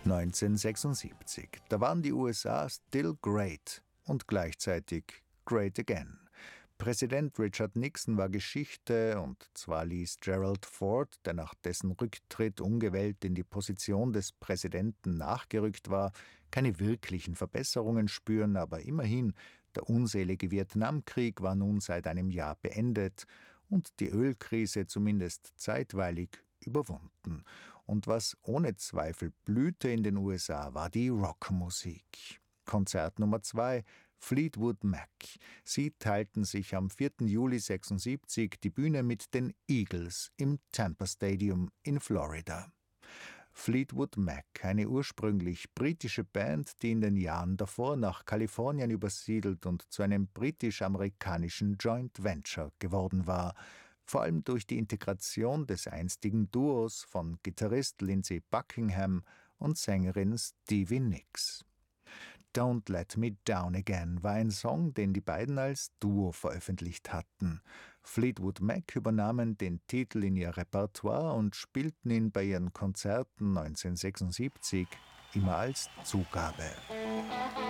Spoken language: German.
1976. Da waren die USA still great und gleichzeitig great again. Präsident Richard Nixon war Geschichte, und zwar ließ Gerald Ford, der nach dessen Rücktritt ungewählt in die Position des Präsidenten nachgerückt war, keine wirklichen Verbesserungen spüren, aber immerhin, der unselige Vietnamkrieg war nun seit einem Jahr beendet und die Ölkrise zumindest zeitweilig überwunden. Und was ohne Zweifel blühte in den USA, war die Rockmusik. Konzert Nummer 2, Fleetwood Mac. Sie teilten sich am 4. Juli 1976 die Bühne mit den Eagles im Tampa Stadium in Florida. Fleetwood Mac, eine ursprünglich britische Band, die in den Jahren davor nach Kalifornien übersiedelt und zu einem britisch-amerikanischen Joint Venture geworden war, vor allem durch die Integration des einstigen Duos von Gitarrist Lindsey Buckingham und Sängerin Stevie Nicks. Don't Let Me Down Again war ein Song, den die beiden als Duo veröffentlicht hatten. Fleetwood Mac übernahmen den Titel in ihr Repertoire und spielten ihn bei ihren Konzerten 1976 immer als Zugabe.